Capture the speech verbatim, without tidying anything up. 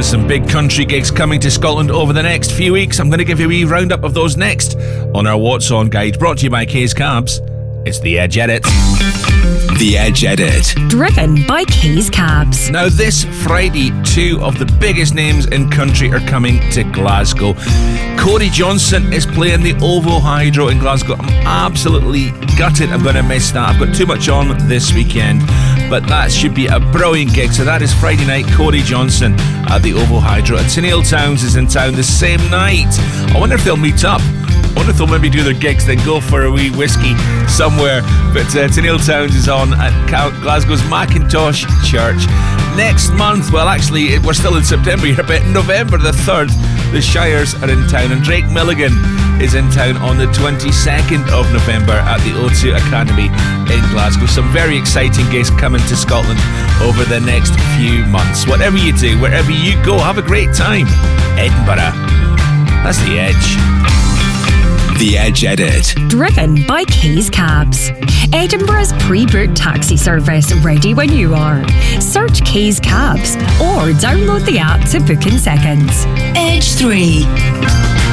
There's some big country gigs coming to Scotland over the next few weeks. I'm going to give you a wee roundup of those next on our What's On guide, brought to you by Kay's Cabs. It's The Edge Edit. The Edge Edit. Driven by Kay's Cabs. Now this Friday, two of the biggest names in country are coming to Glasgow. Cody Johnson is playing the OVO Hydro in Glasgow. I'm absolutely gutted I'm going to miss that. I've got too much on this weekend, but that should be a brilliant gig. So that is Friday night, Cody Johnson at the OVO Hydro. And Tennille Towns is in town the same night. I wonder if they'll meet up. I wonder if they'll maybe do their gigs, then go for a wee whiskey somewhere. But uh, Tennille Towns is on at Glasgow's Macintosh Church. Next month, well actually we're still in September here, but November the third, the Shires are in town, and Drake Milligan is in town on the twenty-second of November at the O two Academy in Glasgow. Some very exciting gigs coming to Scotland over the next few months. Whatever you do, wherever you go, have a great time. Edinburgh, that's The Edge. The Edge Edit. Driven by Kay's Cabs. Edinburgh's pre-booked taxi service, ready when you are. Search Kay's Cabs or download the app to book in seconds. Edge three.